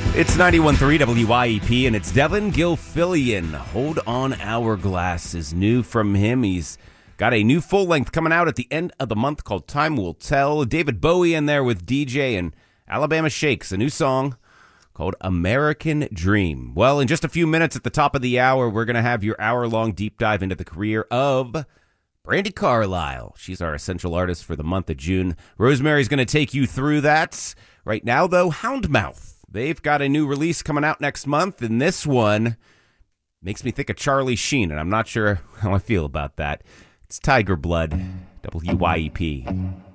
It's 91.3 WYEP, and it's Devin Gilfillian. Hold On Hourglass is new from him. He's got a new full-length coming out at the end of the month called Time Will Tell. David Bowie in there with DJ and Alabama Shakes, a new song called American Dream. Well, in just a few minutes at the top of the hour, we're going to have your hour-long deep dive into the career of Brandi Carlile. She's our essential artist for the month of June. Rosemary's going to take you through that. Right now, though, Houndmouth. They've got a new release coming out next month, and this one makes me think of Charlie Sheen, and I'm not sure how I feel about that. It's Tiger Blood, WYEP.